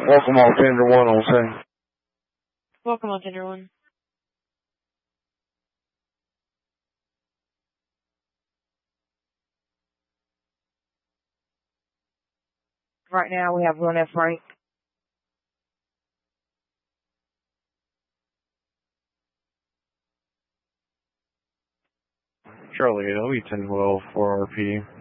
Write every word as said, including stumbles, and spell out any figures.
Welcome on Tender One on Say. Welcome on Tender One. Right now we have one F Frank. Charlie, it'll be ten twelve for R P.